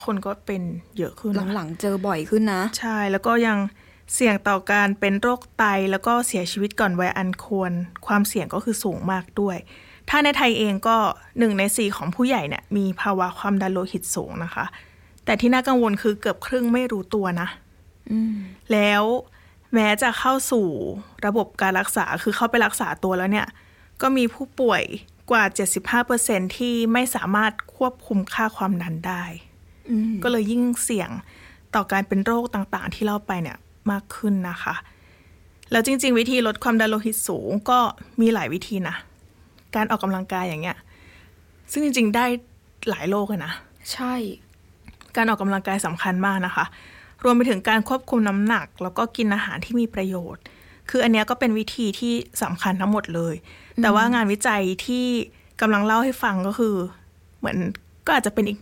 คนก็เป็นเยอะขึ้นหลังๆเจอบ่อยขึ้นนะใช่แล้วก็ยังเสี่ยงต่อการเป็นโรคไตแล้วก็เสียชีวิตก่อนวัยอันควรความเสี่ยงก็คือสูงมากด้วยถ้าในไทยเองก็1 ใน 4ของผู้ใหญ่เนี่ยมีภาวะความดันโลหิตสูงนะคะแต่ที่น่ากังวลคือเกือบครึ่งไม่รู้ตัวนะแล้วแม้จะเข้าสู่ระบบการรักษาคือเข้าไปรักษาตัวแล้วเนี่ยก็มีผู้ป่วยกว่า 75% ที่ไม่สามารถควบคุมค่าความดันได้ก็เลยยิ่งเสี่ยงต่อการเป็นโรคต่างๆที่เล่าไปเนี่ยมากขึ้นนะคะแล้วจริงๆวิธีลดความดันโลหิตสูงก็มีหลายวิธีนะการออกกำลังกายอย่างเงี้ยซึ่งจริงๆได้หลายโรคเลยนะใช่การออกกำลังกายสำคัญมากนะคะรวมไปถึงการควบคุมน้ำหนักแล้วก็กินอาหารที่มีประโยชน์คืออันเนี้ยก็เป็นวิธีที่สำคัญทั้งหมดเลยแต่ว่างานวิจัยที่กำลังเล่าให้ฟังก็คือเหมือนก็อาจจะเป็นอีก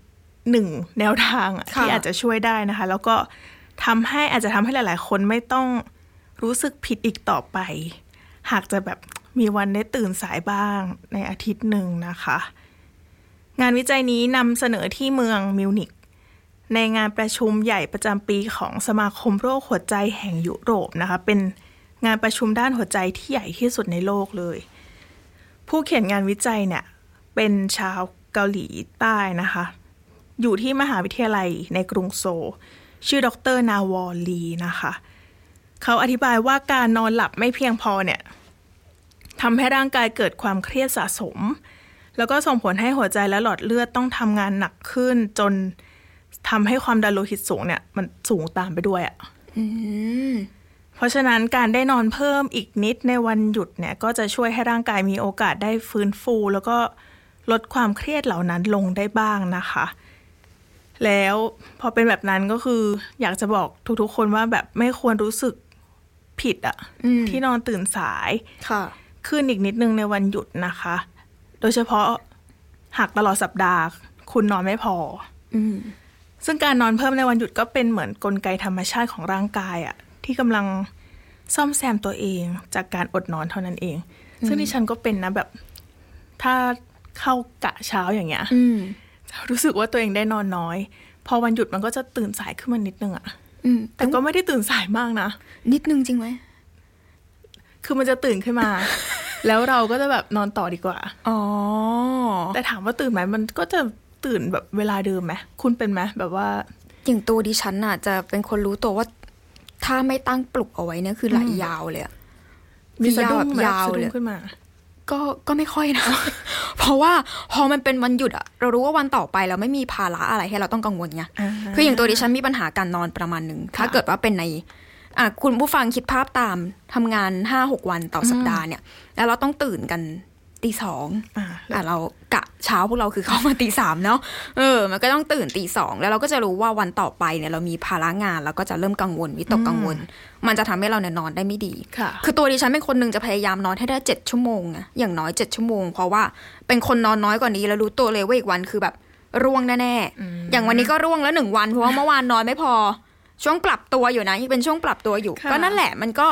1 แนวทางที่อาจจะช่วยได้นะคะแล้วก็อาจจะทำให้หลายๆคนไม่ต้องรู้สึกผิดอีกต่อไปหากจะแบบมีวันได้ตื่นสายบ้างในอาทิตย์หนึ่งนะคะงานวิจัยนี้นำเสนอที่เมืองมิวนิกในงานประชุมใหญ่ประจำปีของสมาคมโรคหัวใจแห่งยุโรปนะคะเป็นงานประชุมด้านหัวใจที่ใหญ่ที่สุดในโลกเลยผู้เขียนงานวิจัยเนี่ยเป็นชาวเกาหลีใต้นะคะอยู่ที่มหาวิทยาลัยในกรุงโซลชื่อดร.นาวอลีนะคะเขาอธิบายว่าการนอนหลับไม่เพียงพอเนี่ยทำให้ร่างกายเกิดความเครียดสะสมแล้วก็ส่งผลให้หัวใจและหลอดเลือดต้องทำงานหนักขึ้นจนทำให้ความดันโลหิตสูงเนี่ยมันสูงตามไปด้วยเพราะฉะนั้นการได้นอนเพิ่มอีกนิดในวันหยุดเนี่ยก็จะช่วยให้ร่างกายมีโอกาสได้ฟื้นฟูแล้วก็ลดความเครียดเหล่านั้นลงได้บ้างนะคะแล้วพอเป็นแบบนั้นก็คืออยากจะบอกทุกๆคนว่าแบบไม่ควรรู้สึกผิดที่นอนตื่นสายขึ้นอีกนิดนึงในวันหยุดนะคะโดยเฉพาะหากตลอดสัปดาห์คุณนอนไม่พอซึ่งการนอนเพิ่มในวันหยุดก็เป็นเหมือนกลไกธรรมชาติของร่างกายที่กำลังซ่อมแซมตัวเองจากการอดนอนเท่านั้นเองซึ่งดิฉันก็เป็นนะแบบถ้าเข้ากะเช้าอย่างเงี้ยรู้สึกว่าตัวเองได้นอนน้อยพอวันหยุดมันก็จะตื่นสายขึ้นมานิดนึงแต่ก็ไม่ได้ตื่นสายมากนะนิดนึงจริงไหมคือมันจะตื่นขึ้นมา แล้วเราก็จะแบบนอนต่อดีกว่าแต่ถามว่าตื่นไหมมันก็จะตื่นแบบเวลาเดิมไหมคุณเป็นไหมแบบว่าอย่างตัวดิฉันน่ะจะเป็นคนรู้ตัวว่าถ้าไม่ตั้งปลุกเอาไว้เนี่ยคือไหลยาวเลยมีสะดุ้งยาวเลยขึ้นมาก็ไม่ค่อยนะ เพราะว่าพอมันเป็นวันหยุดเรารู้ว่าวันต่อไปเราไม่มีภาระอะไรให้เราต้องกังวลไงคืออย่างตัวดิฉันมีปัญหาการนอนประมาณนึงถ้าเกิดว่าเป็นในคุณผู้ฟังคิดภาพตามทำงาน 5-6 วันต่อสัปดาห์เนี่ยแล้วเราต้องตื่นกันตี 2เรากะเช้าพวกเราคือเข้ามาตี 3เนาะมันก็ต้องตื่นตี 2แล้วเราก็จะรู้ว่าวันต่อไปเนี่ยเรามีภาระงานแล้วก็จะเริ่มกังวลวิตกกังวลมันจะทำให้เราเนี่ยนอนได้ไม่ดีคือตัวดิฉันเป็นคนนึงจะพยายามนอนให้ได้7 ชั่วโมงนะอย่างน้อย7 ชั่วโมงเพราะว่าเป็นคนนอนน้อยกว่านี้แล้วรู้ตัวเลยว่าอีกวันคือแบบร่วงแน่ๆอย่างวันนี้ก็ร่วงแล้ว1 วันเพราะว่าเมื่อวานนอนไม่พอช่วงปรับตัวอยู่นะยังเป็นช่วงปรับตัวอยู่ก็นั่นแหละมันก็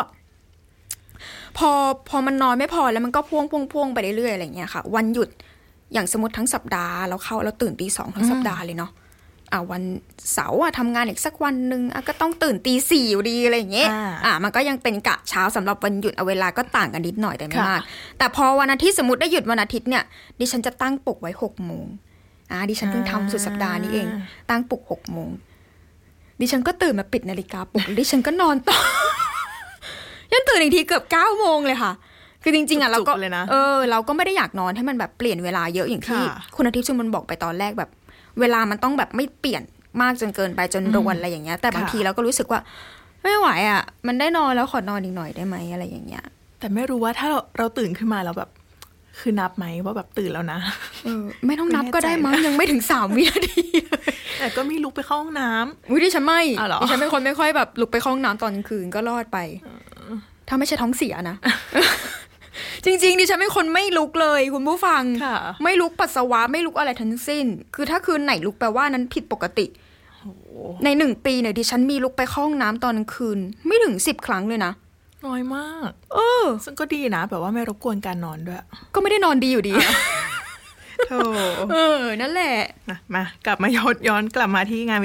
พอมันนอนไม่พอแล้วมันก็พ่วงไปเรื่อยๆอะไรอย่างเงี้ยค่ะวันหยุดอย่างสมมติทั้งสัปดาห์เราตื่นตี 2ทั้งสัปดาห์เลยเนาะวันเสาร์ทำงานอีกสักวันนึงก็ต้องตื่นตี 4อยู่ดีอะไรอย่างเงี้ยมันก็ยังเป็นกะเช้าสำหรับวันหยุดเวลาก็ต่างกันนิดหน่อยแต่ไม่มากแต่พอวันอาทิตย์สมมติได้หยุดวันอาทิตย์เนี่ยดิฉันจะตั้งปลุกไว้6 โมงดิฉันเพิ่งทำสุดสัปดาห์นี้เองตั้งปลุก6 โมงดิฉันก็ตื่นมาปิดนาฬิกาปลุกดิฉันก็นอนต่อยันตื่นอีกทีเกือบ9 โมงเลยค่ะคือจริงๆเราก็เราก็ไม่ได้อยากนอนให้มันแบบเปลี่ยนเวลาเยอะอย่างที่คุณอาทิตย์ชุมพลบอกไปตอนแรกแบบเวลามันต้องแบบไม่เปลี่ยนมากจนเกินไปจนรวนอะไรอย่างเงี้ยแต่บางทีเราก็รู้สึกว่าไม่ไหวมันได้นอนแล้วขอนอนอีกหน่อยได้ไหมอะไรอย่างเงี้ยแต่ไม่รู้ว่าถ้าเราตื่นขึ้นมาแล้วแบบคือนับไหมว่าแบบตื่นแล้วนะไม่ต้องนับก็ได้มั้งยังไม่ถึง3 วินาทีแต่ก็มีลุกไปเข้าห้องน้ำดิฉันเป็นคนไม่ค่อยแบบลุกไปเข้าห้องน้ำตอนกลางคืนก็รอดไปถ้าไม่ใช่ท้องเสียนะ จริงๆดิฉันเป็นคนไม่ลุกเลยคุณผู้ฟังไม่ลุกปัสสาวะไม่ลุกอะไรทั้งสิ้นคือถ้าคืนไหนลุกแปลว่านั้นผิดปกติใน1 ปีเนี่ยดิฉันมีลุกไปเข้าห้องน้ำตอนกลางคืนไม่ถึง10 ครั้งเลยนะน้อยมากซึ่งก็ดีนะแบบว่าไม่รบกวนการนอนด้วยก็ไม่ได้นอนดีอยู่ดีนั่นแหละมากลับมาย้อนกลับมาที่งาน